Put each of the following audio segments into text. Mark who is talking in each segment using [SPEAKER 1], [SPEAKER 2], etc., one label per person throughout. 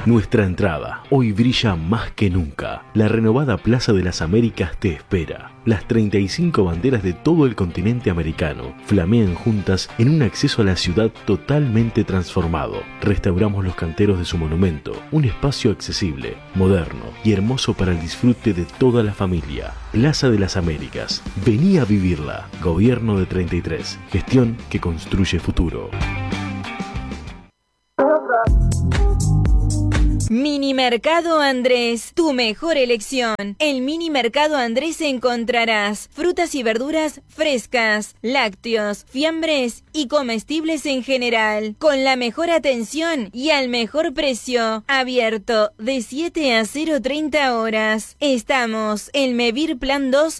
[SPEAKER 1] Nuestra entrada hoy brilla más que nunca. La renovada Plaza de las Américas te espera. Las 35 banderas de todo el continente americano flamean juntas en un acceso a la ciudad totalmente transformado. Restauramos los canteros de su monumento, un espacio accesible, moderno y hermoso para el disfrute de toda la familia. Plaza de las Américas. Vení a vivirla. Gobierno de 33. Gestión que construye futuro.
[SPEAKER 2] Mini Mercado Andrés, tu mejor elección. En Mini Mercado Andrés encontrarás frutas y verduras frescas, lácteos, fiambres y comestibles en general, con la mejor atención y al mejor precio. Abierto de 7 a 0:30 horas. Estamos en Mevir Plan 2,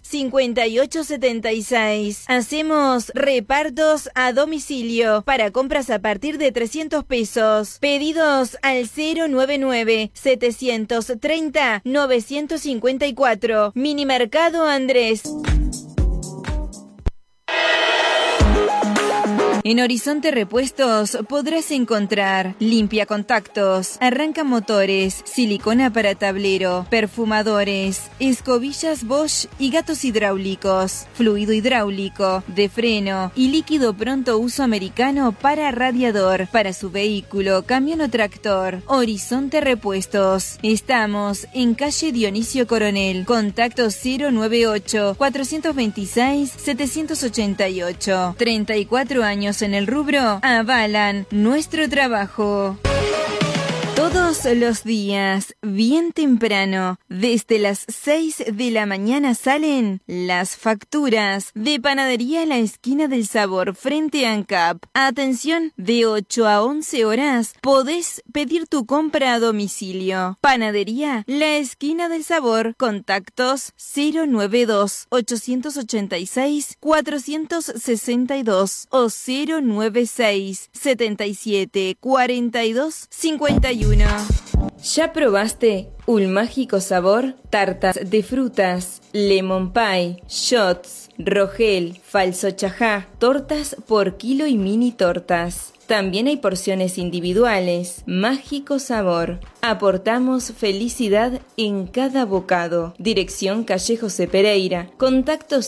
[SPEAKER 2] 5876. Hacemos repartos a domicilio para compras a partir de 300 pesos. Pedidos al 099-730-954. Mini Mercado Andrés. En Horizonte Repuestos podrás encontrar limpia contactos, arranca motores, silicona para tablero, perfumadores, escobillas Bosch y gatos hidráulicos, fluido hidráulico, de freno y líquido pronto uso americano para radiador, para su vehículo, camión o tractor. Horizonte Repuestos. Estamos en calle Dionisio Coronel. Contacto 098-426-788. 34 años en el rubro avalan nuestro trabajo. Todos los días, bien temprano, desde las 6 de la mañana salen las facturas de Panadería La Esquina del Sabor frente a ANCAP. Atención, de 8 a 11 horas podés pedir tu compra a domicilio. Panadería La Esquina del Sabor, contactos 092-886-462 o 096-77-42-51. ¿Ya probaste un mágico sabor? Tartas de frutas, lemon pie, shots, rogel, falso chajá, tortas por kilo y mini tortas. También hay porciones individuales. Mágico sabor. Aportamos felicidad en cada bocado. Dirección calle José Pereira. Contacto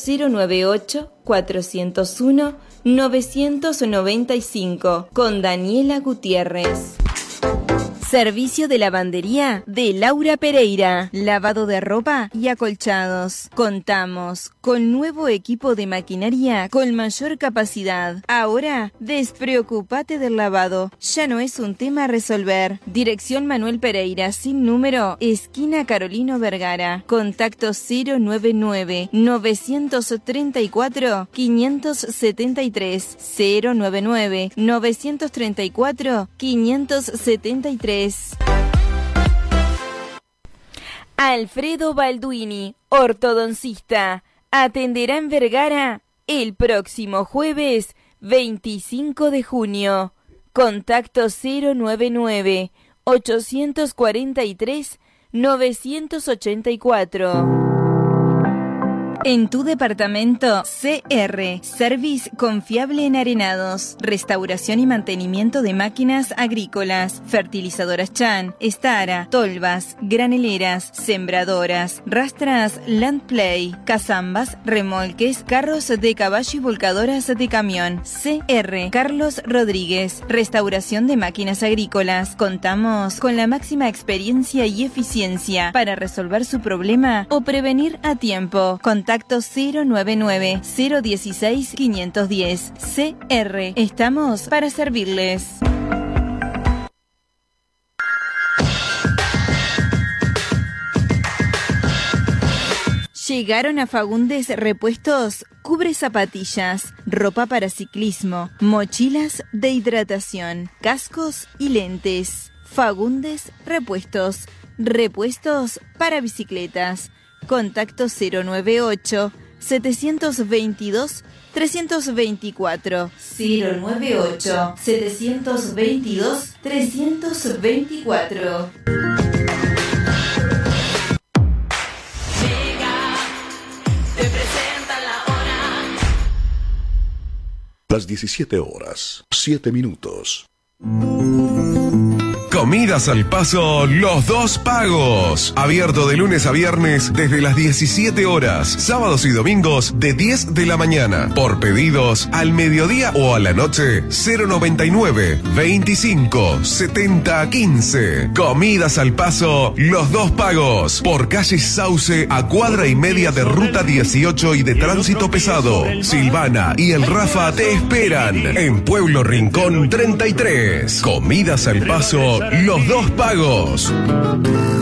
[SPEAKER 2] 098-401-995 con Daniela Gutiérrez. Servicio de lavandería de Laura Pereira. Lavado de ropa y acolchados. Contamos con nuevo equipo de maquinaria con mayor capacidad. Ahora, despreocúpate del lavado. Ya no es un tema a resolver. Dirección Manuel Pereira, sin número, esquina Carolino Vergara. Contacto 099-934-573. 099-934-573. Alfredo Balduini, ortodoncista, atenderá en Vergara el próximo jueves 25 de junio. Contacto 099-843-984. En tu departamento, CR, Service Confiable en Arenados, restauración y mantenimiento de máquinas agrícolas, fertilizadoras Chan, Stara, tolvas, graneleras, sembradoras, rastras Landplay, cazambas, remolques, carros de caballo y volcadoras de camión. CR, Carlos Rodríguez, restauración de máquinas agrícolas. Contamos con la máxima experiencia y eficiencia para resolver su problema o prevenir a tiempo. Contacto 099-016-510. CR. Estamos para servirles. Llegaron a Fagundes Repuestos, cubre zapatillas, ropa para ciclismo, mochilas de hidratación, cascos y lentes. Fagundes Repuestos, repuestos para bicicletas. Contacto 098-722-324. 098-722-324.
[SPEAKER 3] Las 17 horas, 7 minutos. Comidas al Paso Los Dos Pagos. Abierto de lunes a viernes desde las 17 horas. Sábados y domingos de 10 de la mañana. Por pedidos al mediodía o a la noche 099 25 70 15. Comidas al Paso Los Dos Pagos. Por calle Sauce a cuadra y media de ruta 18 y de tránsito pesado. Silvana y el Rafa te esperan en Pueblo Rincón 33. Comidas al Paso Los Dos Pagos.